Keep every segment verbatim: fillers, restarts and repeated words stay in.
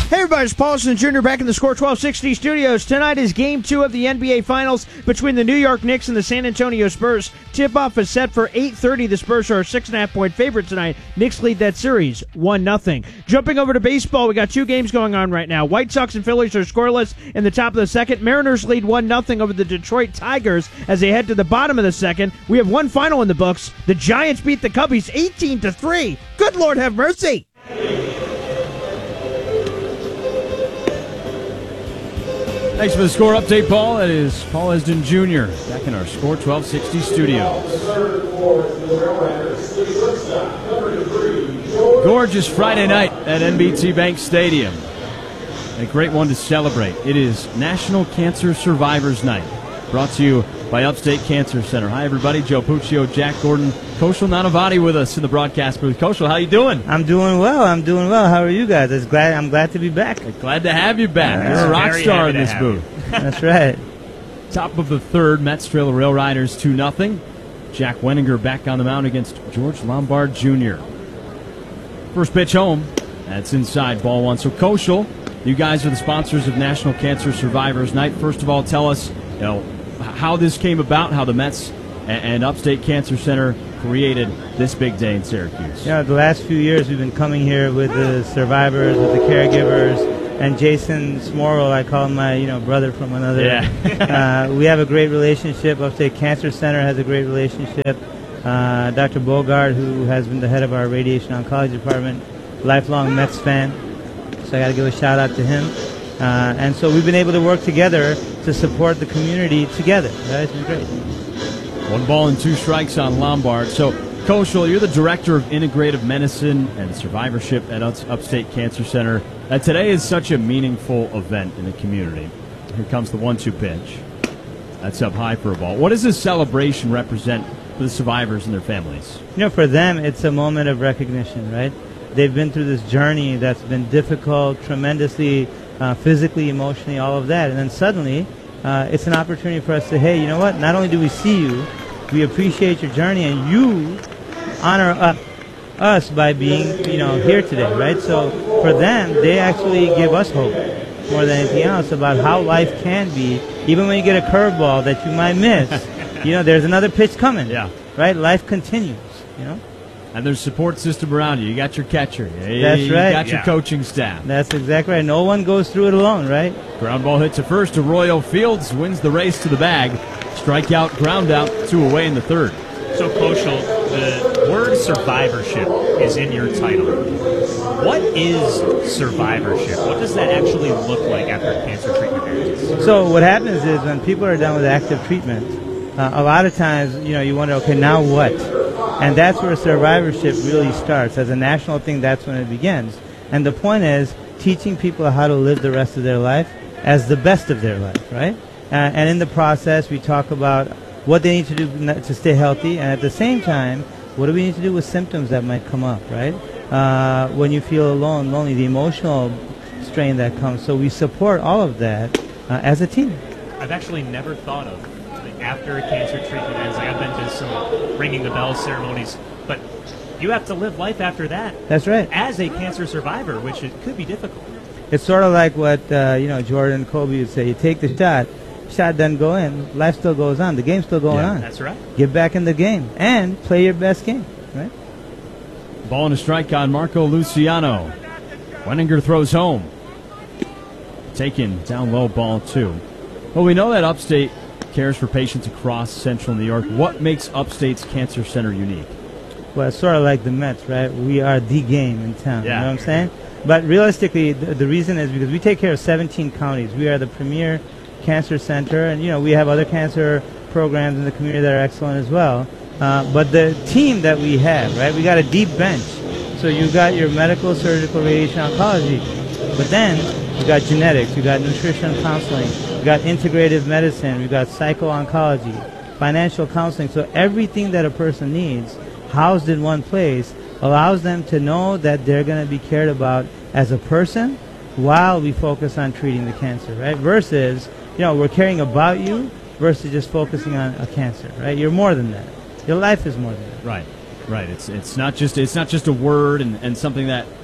Hey everybody, it's Paulson Junior back in the Score twelve sixty studios. Tonight is Game two of the N B A Finals between the New York Knicks and the San Antonio Spurs. Tip-off is set for eight thirty. The Spurs are a six and a half point favorite tonight. Knicks lead that series one nothing. Jumping over to baseball, we got two games going on right now. White Sox and Phillies are scoreless in the top of the second. Mariners lead one nothing over the Detroit Tigers as they head to the bottom of the second. We have one final in the books. The Giants beat the Cubbies eighteen to three. Good Lord have mercy. Thanks for the score update, Paul. That is Paul Esden Junior back in our Score twelve sixty studios. Gorgeous Friday night at N B T Bank Stadium. A great one to celebrate. It is National Cancer Survivors Night, brought to you by Upstate Cancer Center. Hi, everybody. Joe Puccio, Jack Gordon, Koshal Nanavati with us in the broadcast booth. Koshal, how you doing? I'm doing well. I'm doing well. How are you guys? It's glad, I'm glad to be back. Glad to have you back. Uh, You're a rock star in this booth. That's right. Top of the third, Mets trail the Rail Riders two nothing. Jack Wenninger back on the mound against George Lombard Junior First pitch home. That's inside, ball one. So, Koshal, you guys are the sponsors of National Cancer Survivors Night. First of all, tell us, you know, how this came about, how the Mets and Upstate Cancer Center created this big day in Syracuse. Yeah, the last few years we've been coming here with the survivors, with the caregivers, and Jason Smorrell, I call him my, you know, brother from another. Yeah. uh, we have a great relationship. Upstate Cancer Center has a great relationship. Uh, Doctor Bogart, who has been the head of our radiation oncology department, lifelong Mets fan. So I got to give a shout out to him. Uh, and so we've been able to work together to support the community together. That's been great. One ball and two strikes on Lombard. So, Koshal, you're the Director of Integrative Medicine and Survivorship at Upstate Cancer Center. Uh, today is such a meaningful event in the community. Here comes the one two pitch. That's up high for a ball. What does this celebration represent for the survivors and their families? You know, for them, it's a moment of recognition, right? They've been through this journey that's been difficult, tremendously uh, physically, emotionally, all of that. And then suddenly, uh, it's an opportunity for us to say, hey, you know what? Not only do we see you, we appreciate your journey, and you honor uh, us by being, you know, here today, right? So for them, they actually give us hope more than anything else about how life can be. Even when you get a curveball that you might miss, you know, there's another pitch coming. Yeah. Right? Life continues, you know? And there's a support system around you. You got your catcher. You That's right. got your Yeah. coaching staff. That's exactly right. No one goes through it alone, right? Ground ball hit to first. Arroyo Fields wins the race to the bag. Strikeout, ground out, two away in the third. So, Koshal, the word survivorship is in your title. What is survivorship? What does that actually look like after cancer treatment ends? So what happens is when people are done with active treatment, uh, a lot of times, you know, you wonder, okay, now what? And that's where survivorship really starts. As a national thing, that's when it begins. And the point is teaching people how to live the rest of their life as the best of their life, right? Uh, and in the process, we talk about what they need to do to stay healthy, and at the same time, what do we need to do with symptoms that might come up, right? Uh, when you feel alone, lonely, the emotional strain that comes. So we support all of that uh, as a team. I've actually never thought of, like, after a cancer treatment ends, like I've been to some ringing the bell ceremonies, but you have to live life after that. That's right. As a cancer survivor, which it could be difficult. It's sort of like what, uh, you know, Jordan and Kobe would say, you take the shot, shot doesn't go in, life still goes on, the game's still going Yeah. on. That's right. Get back in the game and play your best game, right? Ball and a strike on Marco Luciano. Wenninger throws home. Taken down low, ball two. Well, we know that Upstate cares for patients across central New York. What makes Upstate's Cancer Center unique? Well, it's sort of like the Mets, right? We are the game in town, Yeah. you know what I'm saying? But realistically, the, the reason is because we take care of seventeen counties. We are the premier cancer center, and, you know, we have other cancer programs in the community that are excellent as well. Uh, but the team that we have, right, we got a deep bench. So you've got your medical, surgical, radiation, oncology. But then you got genetics, you got nutrition counseling, you got integrative medicine, you got psycho-oncology, financial counseling. So everything that a person needs housed in one place allows them to know that they're going to be cared about as a person while we focus on treating the cancer, right? Versus, you know, we're caring about you versus just focusing on a cancer, right? You're more than that. Your life is more than that. Right, right. It's it's not just it's not just a word and, and something that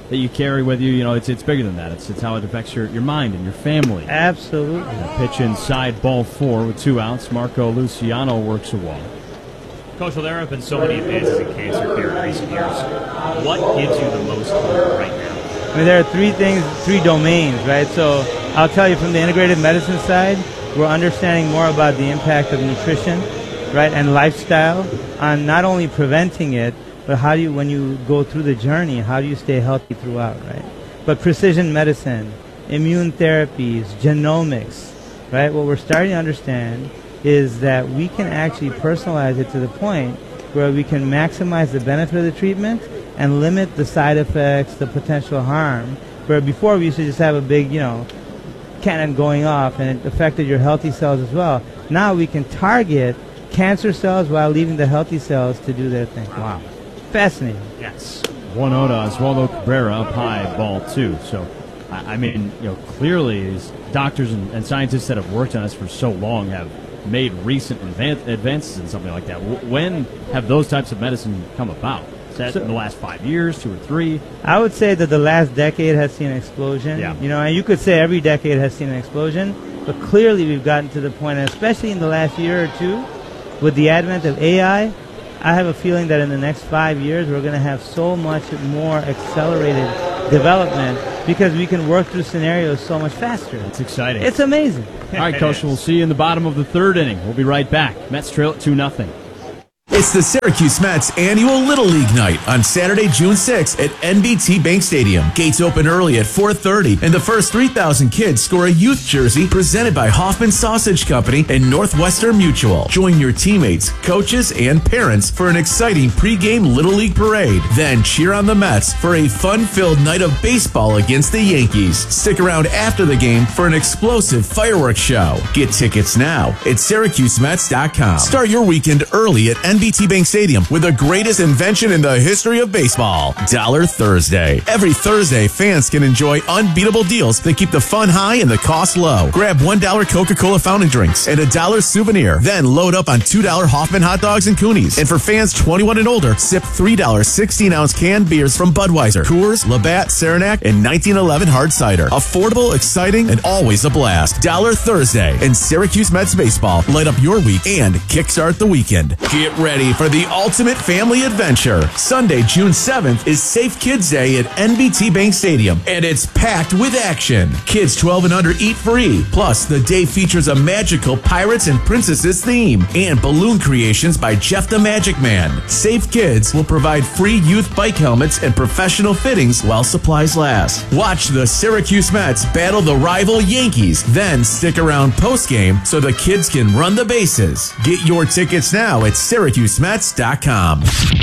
that you carry with you. You know, it's it's bigger than that. It's it's how it affects your, your mind and your family. Absolutely. A pitch inside, ball four with two outs. Marco Luciano works a wall. Coach, well, there have been so many advances in cancer care in recent years. What gives you the most hope right now? I mean, there are three things, three domains, right? So I'll tell you from the integrative medicine side, we're understanding more about the impact of nutrition, right, and lifestyle on not only preventing it, but how do you, when you go through the journey, how do you stay healthy throughout, right? But precision medicine, immune therapies, genomics, right? What we're starting to understand is that we can actually personalize it to the point where we can maximize the benefit of the treatment and limit the side effects, the potential harm, where before we used to just have a big, you know, cannon going off and it affected your healthy cells as well. Now we can target cancer cells while leaving the healthy cells to do their thing. Wow. Fascinating. Yes. One out to Oswaldo Cabrera, up high, ball two. So, I, I mean, you know, clearly these doctors and, and scientists that have worked on this for so long have made recent advan- advances in something like that. W- when have those types of medicine come about? Is that So- in the last five years, two or three? I would say that the last decade has seen an explosion. Yeah. You know, and you could say every decade has seen an explosion, but clearly we've gotten to the point, and especially in the last year or two, with the advent of A I, I have a feeling that in the next five years we're going to have so much more accelerated development because we can work through scenarios so much faster. It's exciting. It's amazing. All right, Coach, we'll see you in the bottom of the third inning. We'll be right back. Mets trail at two nothing. It's the Syracuse Mets annual Little League night on Saturday, June sixth at N B T Bank Stadium. Gates open early at four thirty, and the first three thousand kids score a youth jersey presented by Hoffman Sausage Company and Northwestern Mutual. Join your teammates, coaches, and parents for an exciting pregame Little League parade. Then cheer on the Mets for a fun-filled night of baseball against the Yankees. Stick around after the game for an explosive fireworks show. Get tickets now at Syracuse Mets dot com. Start your weekend early at N B T Bank Stadium with the greatest invention in the history of baseball, Dollar Thursday. Every Thursday, fans can enjoy unbeatable deals that keep the fun high and the cost low. Grab one dollar Coca-Cola fountain drinks and a dollar souvenir. Then load up on two dollar Hoffman hot dogs and Coonies. And for fans twenty-one and older, sip three dollar sixteen-ounce canned beers from Budweiser, Coors, Labatt, Saranac, and nineteen eleven hard cider. Affordable, exciting, and always a blast. Dollar Thursday and Syracuse Mets baseball light up your week and kickstart the weekend. Get ready for the ultimate family adventure. Sunday, June seventh is Safe Kids Day at N B T Bank Stadium, and it's packed with action. Kids twelve and under eat free. Plus, the day features a magical Pirates and Princesses theme and balloon creations by Jeff the Magic Man. Safe Kids will provide free youth bike helmets and professional fittings while supplies last. Watch the Syracuse Mets battle the rival Yankees, then stick around postgame so the kids can run the bases. Get your tickets now at Syracuse Mets dot com.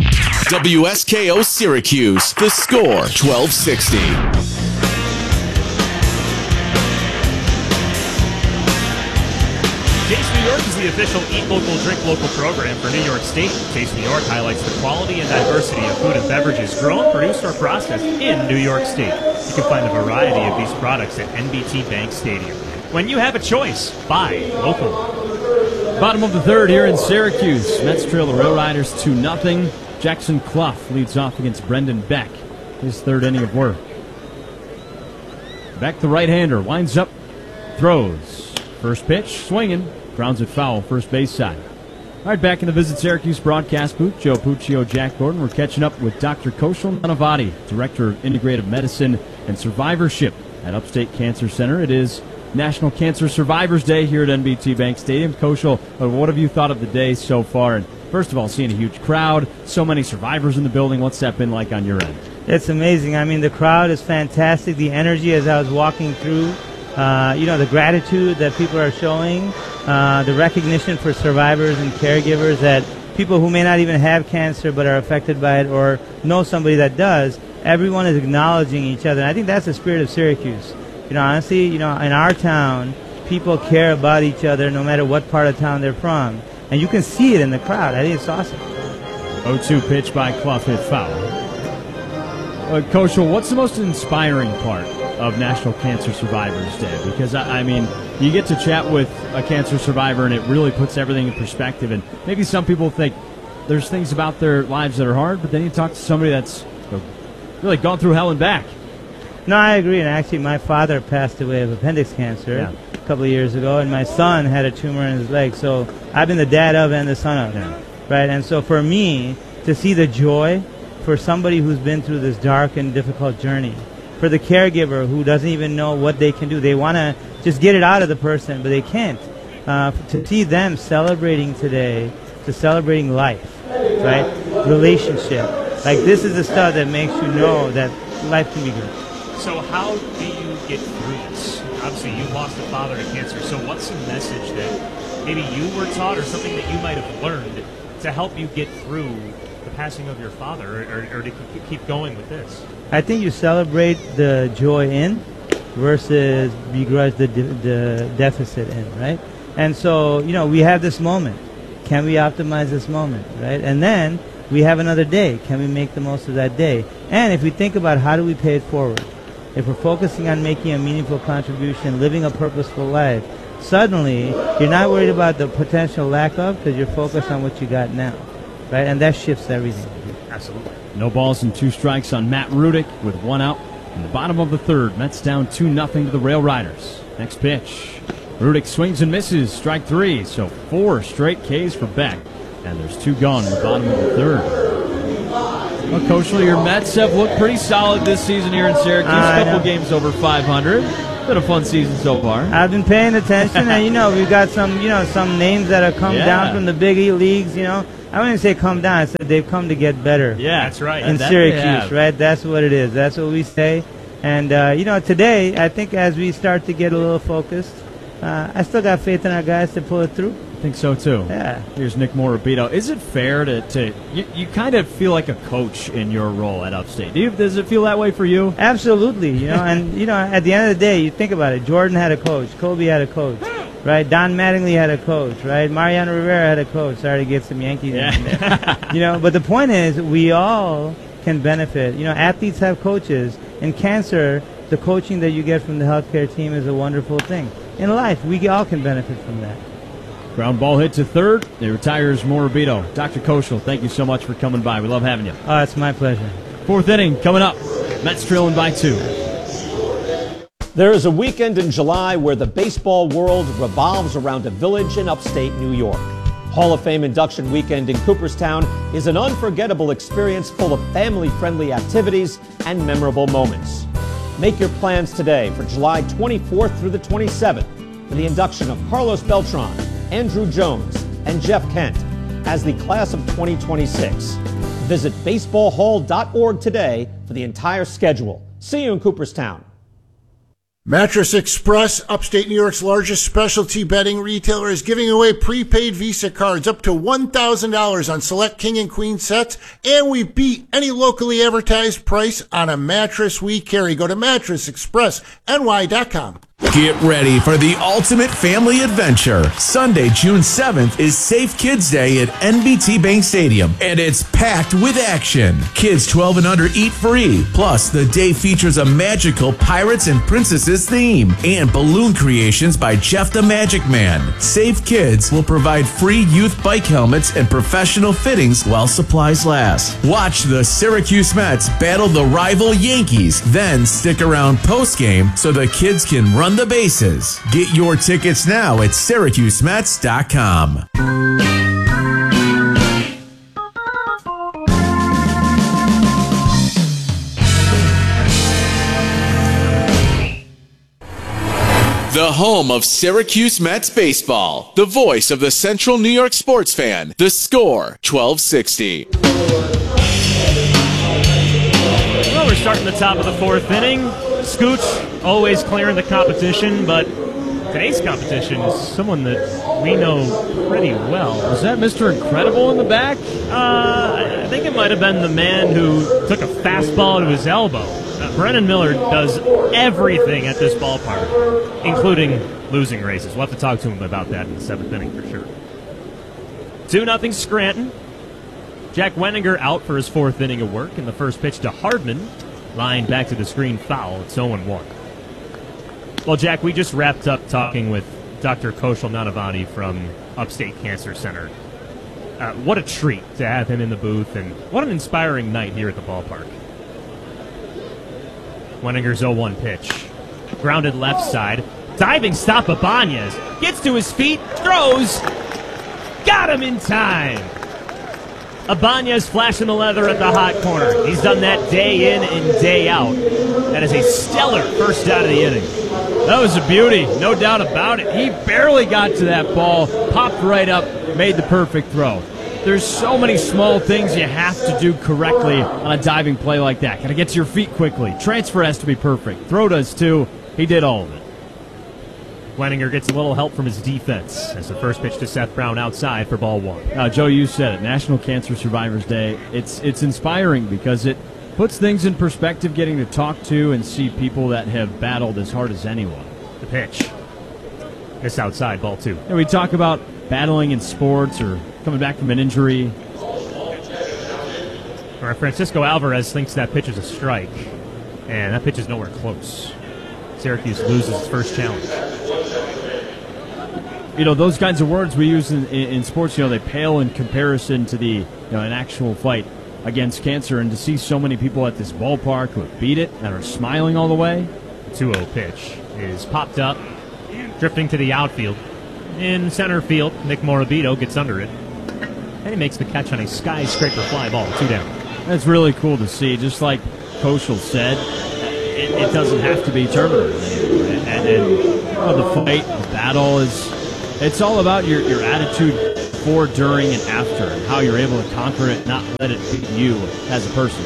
W S K O Syracuse, the score twelve sixty. Taste New York is the official Eat Local, Drink Local program for New York State. Taste New York highlights the quality and diversity of food and beverages grown, produced, or processed in New York State. You can find a variety of these products at N B T Bank Stadium. When you have a choice, buy local. Bottom of the third here in Syracuse. Mets trail the Rail Riders two nothing. Jackson Clough leads off against Brendan Beck. His third inning of work. Beck, the right-hander, winds up, throws. First pitch, swinging, grounds it foul, first base side. All right, back in the Visit Syracuse broadcast booth. Joe Puccio, Jack Gordon. We're catching up with Doctor Koshal Nanavati, Director of Integrative Medicine and Survivorship at Upstate Cancer Center. It is National Cancer Survivors Day here at N B T Bank Stadium. Koshal, what have you thought of the day so far? And first of all, seeing a huge crowd, so many survivors in the building. What's that been like on your end? It's amazing. I mean, the crowd is fantastic. The energy as I was walking through, uh, you know, the gratitude that people are showing, uh, the recognition for survivors and caregivers, that people who may not even have cancer but are affected by it or know somebody that does, everyone is acknowledging each other. And I think that's the spirit of Syracuse. You know, honestly, you know, in our town, people care about each other no matter what part of town they're from. And you can see it in the crowd. I think it's awesome. oh two pitch by Clough, hit foul. Uh, Koshal, what's the most inspiring part of National Cancer Survivors Day? Because, I, I mean, you get to chat with a cancer survivor and it really puts everything in perspective. And maybe some people think there's things about their lives that are hard, but then you talk to somebody that's you know, really gone through hell and back. No, I agree. And actually, my father passed away of appendix cancer Yeah. a couple of years ago, and my son had a tumor in his leg. So I've been the dad of and the son of, Yeah. right? And so for me to see the joy for somebody who's been through this dark and difficult journey, for the caregiver who doesn't even know what they can do, they want to just get it out of the person, but they can't. Uh, to see them celebrating today, to celebrating life, right? Relationship. Like, this is the stuff that makes you know that life can be good. So how do you get through this? Obviously, you lost a father to cancer. So what's the message that maybe you were taught or something that you might have learned to help you get through the passing of your father, or, or to keep going with this? I think you celebrate the joy in versus begrudge the, de- the deficit in, right? And so, you know, we have this moment. Can we optimize this moment, right? And then we have another day. Can we make the most of that day? And if we think about how do we pay it forward, if we're focusing on making a meaningful contribution, living a purposeful life, suddenly you're not worried about the potential lack of, because you're focused on what you got now, right? And that shifts everything. Absolutely. No balls and two strikes on Matt Rudick with one out in the bottom of the third. Mets down two nothing to the Rail Riders. Next pitch. Rudick swings and misses. Strike three. So four straight Ks for Beck. And there's two gone in the bottom of the third. Well, Coach Lee, your Mets have looked pretty solid this season here in Syracuse. I A couple know. games over five hundred. Been a fun season so far. I've been paying attention, and you know we've got some, you know, some names that have come Yeah. down from the big E leagues. You know, I wouldn't say come down. I said they've come to get better. Yeah, That's right. in That they Syracuse, have. right? That's what it is. That's what we say. And uh, you know, today I think as we start to get a little focused, uh, I still got faith in our guys to pull it through. I think so too. Yeah. Here's Nick Morabito. Is it fair to, to you, you kind of feel like a coach in your role at Upstate? Do you, does it feel that way for you? Absolutely, you know, and you know, at the end of the day, you think about it. Jordan had a coach, Kobe had a coach, right? Don Mattingly had a coach, right? Mariano Rivera had a coach. Sorry to get some Yankees in there. You know, but the point is, we all can benefit. You know, athletes have coaches. In cancer, the coaching that you get from the healthcare team is a wonderful thing. In life, we all can benefit from that. Ground ball hit to third. It retires Morabito. Doctor Koshel, thank you so much for coming by. We love having you. Oh, it's my pleasure. Fourth inning coming up. Mets trailing by two. There is a weekend in July where the baseball world revolves around a village in upstate New York. Hall of Fame induction weekend in Cooperstown is an unforgettable experience full of family-friendly activities and memorable moments. Make your plans today for July twenty-fourth through the twenty-seventh for the induction of Carlos Beltran, Andrew Jones, and Jeff Kent as the class of twenty twenty-six. Visit baseball hall dot org today for the entire schedule. See you in Cooperstown. Mattress Express, upstate New York's largest specialty bedding retailer, is giving away prepaid Visa cards up to one thousand dollars on select king and queen sets, and we beat any locally advertised price on a mattress we carry. Go to mattress express n y dot com. Get ready for the ultimate family adventure. Sunday, June seventh is Safe Kids Day at N B T Bank Stadium, and it's packed with action. Kids twelve and under eat free. Plus, the day features a magical Pirates and Princesses theme and balloon creations by Jeff the Magic Man. Safe Kids will provide free youth bike helmets and professional fittings while supplies last. Watch the Syracuse Mets battle the rival Yankees, then stick around post-game so the kids can run the bases. Get your tickets now at syracuse mets dot com. The home of Syracuse Mets baseball. The voice of the Central New York sports fan. The Score, twelve sixty. Well, we're starting the top of the fourth inning. Scooch always clearing the competition, but today's competition is someone that we know pretty well. Was that Mister Incredible in the back? Uh, I think it might have been the man who took a fastball to his elbow. Uh, Brennan Miller does everything at this ballpark, including losing races. We'll have to talk to him about that in the seventh inning for sure. two nothing Scranton. Jack Wenninger out for his fourth inning of work, and the first pitch to Hardman. Line back to the screen, foul. It's oh one one. Well, Jack, we just wrapped up talking with Doctor Koshel Nanavati from Upstate Cancer Center. Uh, what a treat to have him in the booth, and what an inspiring night here at the ballpark. Wenninger's oh one pitch. Grounded left side. Diving stop Ibanez. Gets to his feet. Throws. Got him in time. Ibanez flashing the leather at the hot corner. He's done that day in and day out. That is a stellar first out of the inning. That was a beauty, no doubt about it. He barely got to that ball, popped right up, made the perfect throw. There's so many small things you have to do correctly on a diving play like that. Got to get to your feet quickly. Transfer has to be perfect. Throw does too. He did all of it. Wenninger gets a little help from his defense as the first pitch to Seth Brown outside for ball one. Uh, Joe, you said it. National Cancer Survivors Day. It's it's inspiring because it puts things in perspective, getting to talk to and see people that have battled as hard as anyone. The pitch. It's outside, ball two. And we talk about battling in sports or coming back from an injury. All right, Francisco Alvarez thinks that pitch is a strike, and that pitch is nowhere close. Syracuse loses its first challenge. You know, those kinds of words we use in, in, in sports, you know, they pale in comparison to the, you know, an actual fight against cancer. And to see so many people at this ballpark who have beat it and are smiling all the way. two oh pitch is popped up, drifting to the outfield. In center field, Nick Morabito gets under it. And he makes the catch on a skyscraper fly ball, two down. That's really cool to see. Just like Koschel said, it, it doesn't have to be terminated. And, and, and you know, the fight, the battle is... It's all about your, your attitude before, during, and after, and how you're able to conquer it, not let it beat you as a person.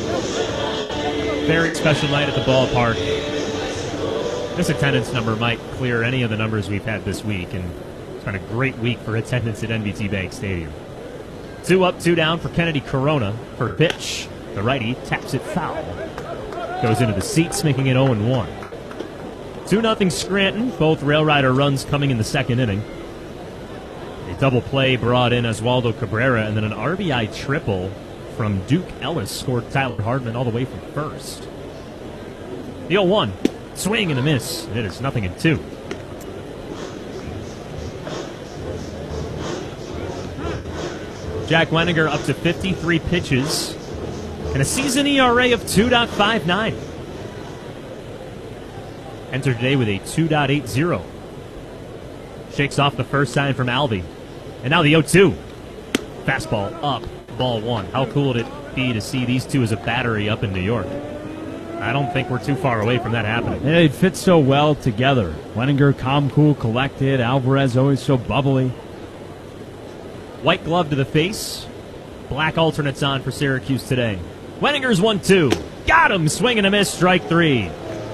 Very special night at the ballpark. This attendance number might clear any of the numbers we've had this week, and it's been a great week for attendance at N B T Bank Stadium. Two up, two down for Kennedy Corona for pitch. The righty taps it foul. Goes into the seats, making it oh and one. two nothing Scranton, both Rail Rider runs coming in the second inning. A double play brought in Oswaldo Cabrera, and then an R B I triple from Duke Ellis scored Tyler Hardman all the way from first. The oh one, swing and a miss. It is nothing in two. Jack Wenninger up to fifty-three pitches and a season E R A of two point five nine. Entered today with a two point eight oh. Shakes off the first sign from Alvey. And now the oh two. Fastball up, ball one. How cool would it be to see these two as a battery up in New York? I don't think we're too far away from that happening. Yeah, it fits so well together. Wenninger, calm, cool, collected. Alvarez always so bubbly. White glove to the face. Black alternates on for Syracuse today. Wenninger's one two. Got him! Swing and a miss, strike three.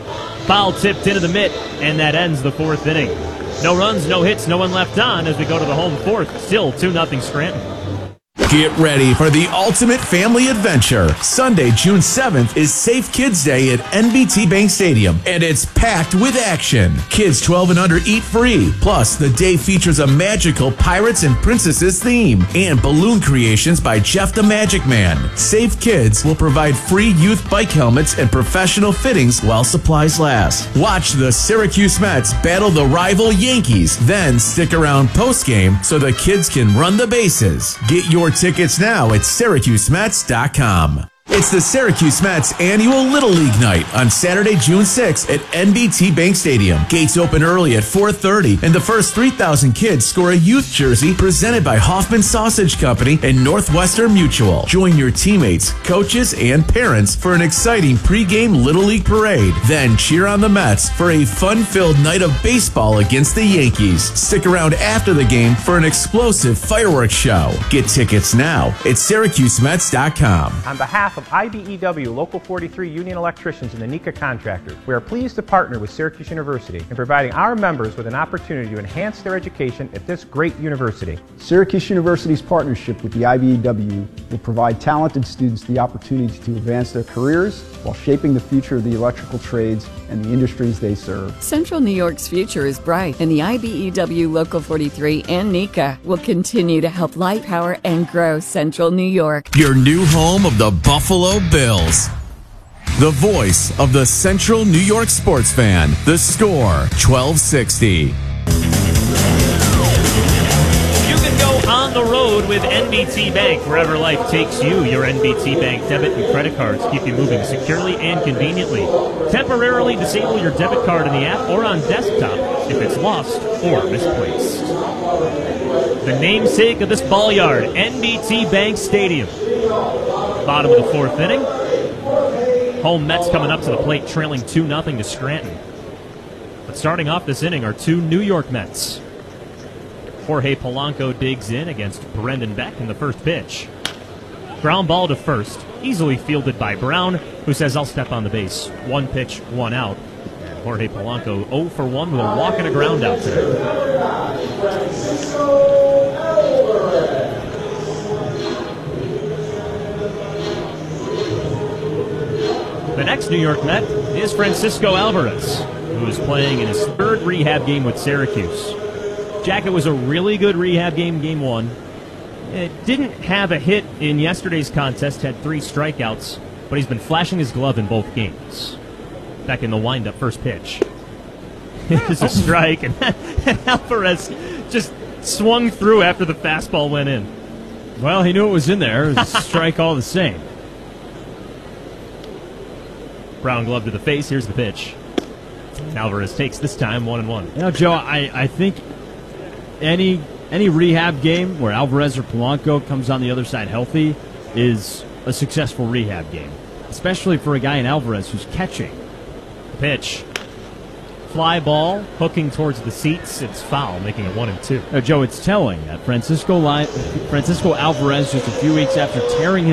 Foul tipped into the mitt, and that ends the fourth inning. No runs, no hits, no one left on as we go to the home fourth. Still two nothing Scranton. Get ready for the ultimate family adventure. Sunday, June seventh is Safe Kids Day at N B T Bank Stadium, and it's packed with action. Kids twelve and under eat free. Plus, the day features a magical Pirates and Princesses theme and balloon creations by Jeff the Magic Man. Safe Kids will provide free youth bike helmets and professional fittings while supplies last. Watch the Syracuse Mets battle the rival Yankees, then stick around postgame so the kids can run the bases. Get your tickets now at Syracuse Mets dot com. It's the Syracuse Mets annual Little League Night on Saturday, June sixth at N B T Bank Stadium. Gates open early at four thirty, and the first three thousand kids score a youth jersey presented by Hoffman Sausage Company and Northwestern Mutual. Join your teammates, coaches, and parents for an exciting pregame Little League parade. Then cheer on the Mets for a fun-filled night of baseball against the Yankees. Stick around after the game for an explosive fireworks show. Get tickets now at Syracuse Mets dot com. On behalf of I B E W Local forty-three Union Electricians and the NECA Contractors, we are pleased to partner with Syracuse University in providing our members with an opportunity to enhance their education at this great university. Syracuse University's partnership with the I B E W will provide talented students the opportunity to advance their careers while shaping the future of the electrical trades and the industries they serve. Central New York's future is bright, and the I B E W Local forty-three and NECA will continue to help light, power, and grow Central New York. Your new home of the Buffalo Bills. The voice of the Central New York sports fan. The Score, twelve sixty. You can go on the road with N B T Bank. Wherever life takes you, your N B T Bank debit and credit cards keep you moving securely and conveniently. Temporarily disable your debit card in the app or on desktop if it's lost or misplaced. The namesake of this ball yard, N B T Bank Stadium. Bottom of the fourth inning. Home Mets coming up to the plate, trailing two nothing to Scranton. But starting off this inning are two New York Mets. Jorge Polanco digs in against Brendan Beck in the first pitch. Ground ball to first, easily fielded by Brown, who says, "I'll step on the base." One pitch, one out. And Jorge Polanco oh for one with a walk and a ground out today. The next New York Met is Francisco Alvarez, who is playing in his third rehab game with Syracuse. Jacket was a really good rehab game, game one. It didn't have a hit in yesterday's contest, had three strikeouts, but he's been flashing his glove in both games. Back in the windup, first pitch. It's a strike, and Alvarez just swung through after the fastball went in. Well, he knew it was in there. It was a strike all the same. Brown glove to the face. Here's the pitch. Alvarez takes this time one and one. You know, Joe, I, I think any any rehab game where Alvarez or Polanco comes on the other side healthy is a successful rehab game, especially for a guy in Alvarez who's catching. The pitch. Fly ball, hooking towards the seats. It's foul, making it one and two. Now, Joe, it's telling that Francisco, Li- Francisco Alvarez, just a few weeks after tearing his